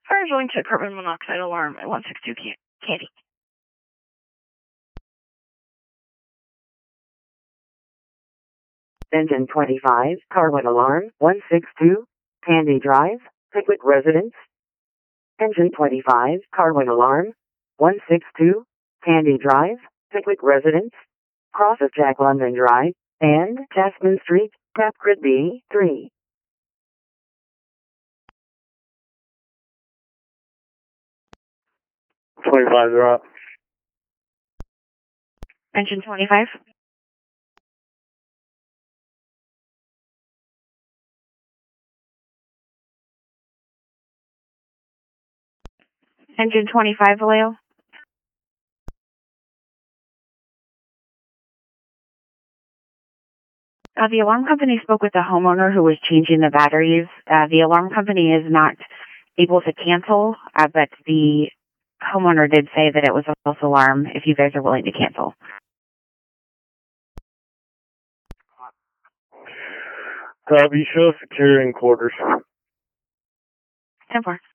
Fire going to carbon monoxide alarm at 162 Candy. Engine 25, Carwood Alarm, 162, Candy Drive, Pickwick Residence. Engine 25, Carwood Alarm, 162, Candy Drive, Pickwick Residence, cross of Jack London Drive, and Jasmine Street, Tap Grid B3. They're up. Engine 25. Engine 25, Vallejo. The alarm company spoke with the homeowner who was changing the batteries. The alarm company is not able to cancel, but the homeowner did say that it was a false alarm if you guys are willing to cancel. Copy, show securing quarters. 10-4.